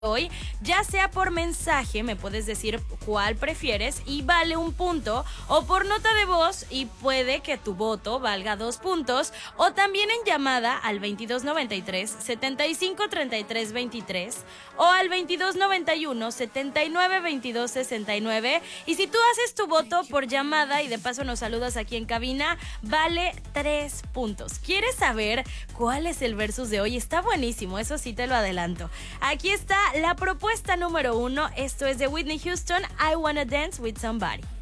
hoy, ya sea por mensaje, me puedes decir cuál prefieres y vale 1 punto, o por nota de voz y puede que tu voto valga 2 puntos, o también en llamada al 2293 75 33 23 o al 2291 79 22 69. Y si tú haces tu voto por llamada y de paso nos saludas aquí en cabina, vale 3 puntos. ¿Quieres saber cuál es el versus de hoy? Está buenísimo, eso sí te lo adelanto. Aquí está la propuesta número 1. Esto es de Whitney Houston, I Wanna Dance with Somebody.